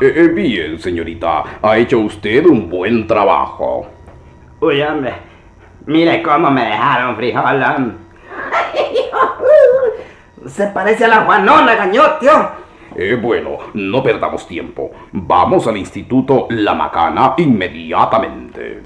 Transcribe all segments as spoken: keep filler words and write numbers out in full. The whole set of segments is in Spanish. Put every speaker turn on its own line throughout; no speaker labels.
Eh, eh, bien, señorita. Ha hecho usted un buen trabajo.
Uy, hombre. Mire cómo me dejaron, frijolón. Se parece a la Juanona, Gañotio.
Eh, bueno, no perdamos tiempo. Vamos al Instituto La Macana inmediatamente.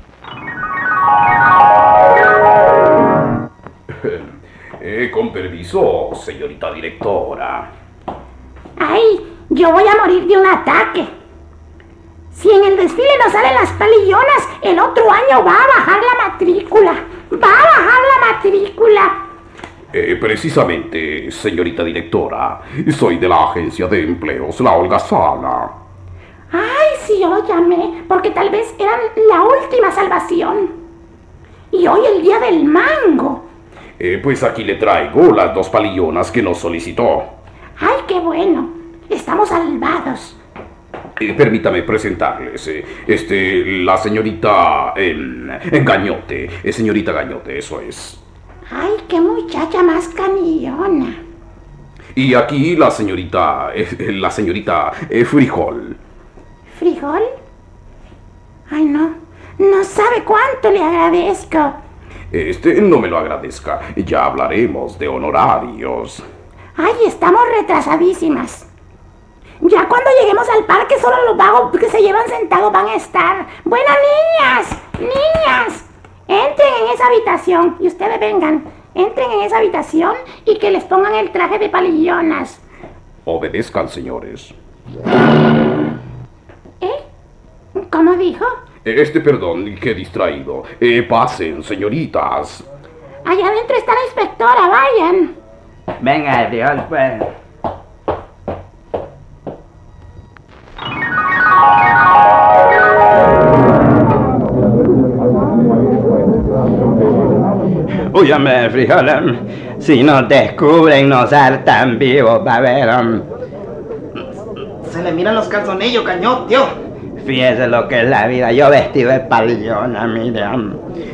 Eh, con permiso, señorita directora.
¡Ay! Yo voy a morir de un ataque. Si en el desfile no salen las palillonas, el otro año va a bajar la matrícula. Va a bajar la matrícula.
Eh, precisamente, señorita directora, soy de la agencia de empleos, la holgazana.
Ay, sí, yo lo llamé, porque tal vez eran la última salvación. Y hoy el día del mango.
Eh, pues aquí le traigo las dos palillonas que nos solicitó.
Ay, qué bueno. Estamos salvados.
Eh, permítame presentarles. Eh, este, la señorita eh, Gañote. Eh, señorita Gañote, eso es.
Ay, qué muchacha más canillona.
Y aquí la señorita, eh, la señorita eh, Frijol.
¿Frijol? Ay, no. No sabe cuánto le agradezco.
Este, no me lo agradezca. Ya hablaremos de honorarios.
Ay, estamos retrasadísimas. Ya cuando lleguemos al parque, solo los vagos que se llevan sentados van a estar. Bueno, niñas, niñas, entren en esa habitación y ustedes vengan. Entren en esa habitación y que les pongan el traje de palillonas.
Obedezcan, señores.
¿Eh? ¿Cómo dijo?
Este, perdón, qué distraído. Eh, pasen, señoritas.
Allá adentro está la inspectora, vayan.
Venga, frijol, pues. Uy, hombre, frijol, si nos descubren, nos hartan vivos, va a ver. Um...
Se le miran los calzonillos, Gañotio.
Fíjese lo que es la vida, yo vestido de palillona, mire. Um...